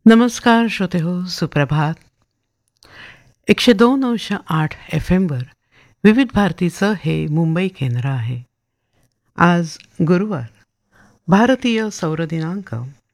नमस्कार श्रोते हो, सुप्रभात. 102.8 FM वर विविध भारतीचं हे मुंबई केंद्र आहे. आज गुरुवार, भारतीय सौर दिनांक